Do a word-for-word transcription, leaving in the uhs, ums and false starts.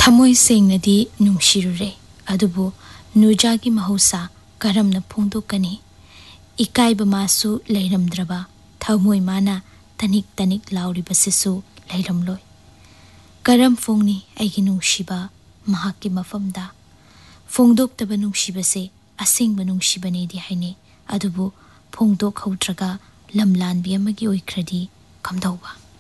Thamoi sengnadi nungshirure adubu Nujaagi mahausa karamna phongdokani ikaiba masu leiramdraba thamoi mana tanik tanik lauriba sisu leiramloi karam phongni aigi nungshiba mahakki mafamda phongdoktaba nungshiba se asengba nungshiba ne di haine adubu phongdok hautraga lamlanbi amagi oikradi kamdauba